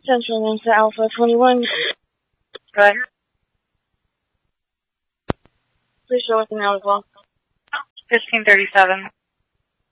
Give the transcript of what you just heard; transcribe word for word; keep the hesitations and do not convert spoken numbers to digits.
Central into Alpha twenty-one. Go ahead. Please show us the now as well. fifteen thirty-seven.